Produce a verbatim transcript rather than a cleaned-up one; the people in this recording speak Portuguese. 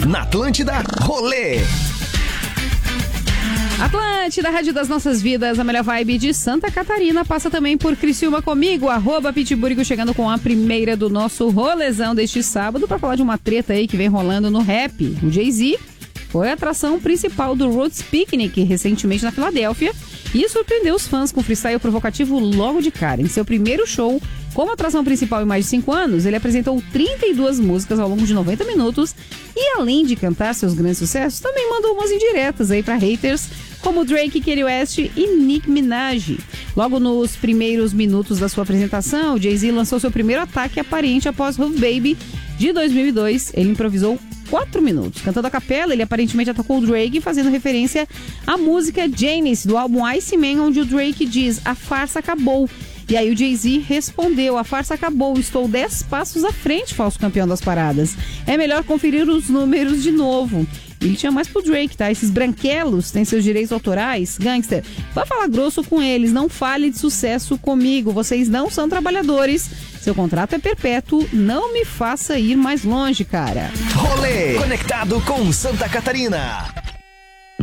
Na Atlântida, rolê. Atlântida, Rádio das Nossas Vidas, a melhor vibe de Santa Catarina. Passa também por Criciúma comigo, arroba Pitburigo, chegando com a primeira do nosso rolezão deste sábado para falar de uma treta aí que vem rolando no rap. O Jay-Z foi a atração principal do Roots Picnic recentemente na Filadélfia e surpreendeu os fãs com freestyle provocativo logo de cara. Em seu primeiro show, como atração principal em mais de cinco anos, ele apresentou trinta e duas músicas ao longo de noventa minutos e, além de cantar seus grandes sucessos, também mandou umas indiretas aí para haters como Drake, Kanye West e Nicki Minaj. Logo nos primeiros minutos da sua apresentação, o Jay-Z lançou seu primeiro ataque aparente após Love Baby de dois mil e dois. Ele improvisou quatro minutos. Cantando a capela, ele aparentemente atacou o Drake, fazendo referência à música Janice, do álbum Ice Man, onde o Drake diz: "A farsa acabou". E aí o Jay-Z respondeu: "A farsa acabou, estou dez passos à frente, falso campeão das paradas. É melhor conferir os números de novo." Ele tinha mais pro Drake, tá? Esses branquelos têm seus direitos autorais. Gangster, vai falar grosso com eles, não fale de sucesso comigo. Vocês não são trabalhadores. Seu contrato é perpétuo, não me faça ir mais longe, cara. Rolê conectado com Santa Catarina.